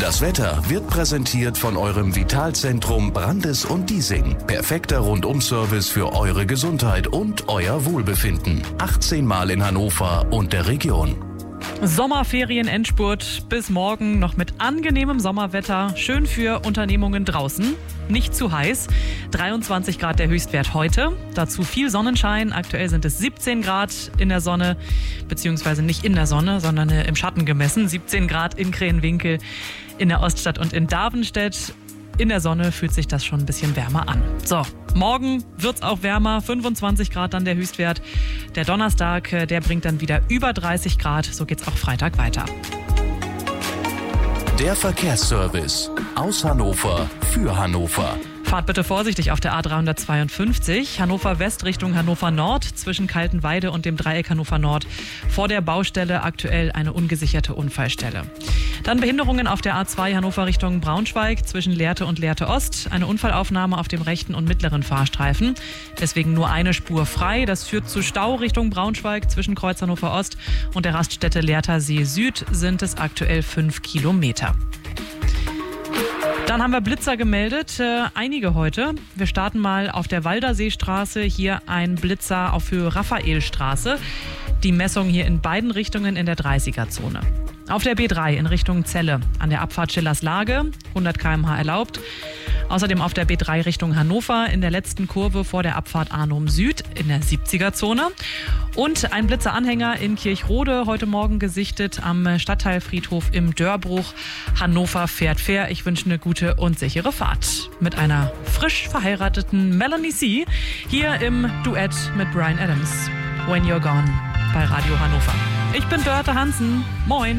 Das Wetter wird präsentiert von eurem Vitalzentrum Brandes und Diesing. Perfekter Rundum-Service für eure Gesundheit und euer Wohlbefinden. 18 Mal in Hannover und der Region. Sommerferien-Endspurt bis morgen noch mit angenehmem Sommerwetter. Schön für Unternehmungen draußen. Nicht zu heiß. 23 Grad der Höchstwert heute. Dazu viel Sonnenschein. Aktuell sind es 17 Grad in der Sonne, beziehungsweise nicht in der Sonne, sondern im Schatten gemessen. 17 Grad in Krähenwinkel, in der Oststadt und in Davenstedt. In der Sonne fühlt sich das schon ein bisschen wärmer an. So, morgen wird's auch wärmer, 25 Grad dann der Höchstwert. Der Donnerstag, der bringt dann wieder über 30 Grad. So geht's auch Freitag weiter. Der Verkehrsservice aus Hannover für Hannover. Fahrt bitte vorsichtig auf der A352, Hannover West Richtung Hannover Nord, zwischen Kaltenweide und dem Dreieck Hannover Nord. Vor der Baustelle aktuell eine ungesicherte Unfallstelle. Dann Behinderungen auf der A2 Hannover Richtung Braunschweig, zwischen Lehrte und Lehrte Ost. Eine Unfallaufnahme auf dem rechten und mittleren Fahrstreifen. Deswegen nur eine Spur frei. Das führt zu Stau Richtung Braunschweig, zwischen Kreuz Hannover Ost und der Raststätte Lehrter-See Süd sind es aktuell 5 Kilometer. Dann haben wir Blitzer gemeldet, einige heute. Wir starten mal auf der Walderseestraße, hier ein Blitzer auf Höhe Raphaelstraße. Die Messung hier in beiden Richtungen in der 30er-Zone. Auf der B3 in Richtung Celle, an der Abfahrt Schillers Lage, 100 km/h erlaubt. Außerdem auf der B3 Richtung Hannover in der letzten Kurve vor der Abfahrt Arnum Süd in der 70er-Zone. Und ein Blitzeranhänger in Kirchrode heute Morgen gesichtet am Stadtteilfriedhof im Dörbruch. Hannover fährt fair. Ich wünsche eine gute und sichere Fahrt. Mit einer frisch verheirateten Melanie C. hier im Duett mit Bryan Adams. When You're Gone bei Radio Hannover. Ich bin Dörte Hansen. Moin.